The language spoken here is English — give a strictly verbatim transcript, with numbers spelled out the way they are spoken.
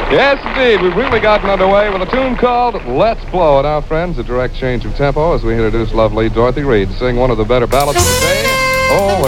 Yes, indeed. We've really gotten underway with a tune called Let's Blow. Now, friends, a direct change of tempo as we introduce lovely Dorothy Reed to sing one of the better ballads of the day. Oh,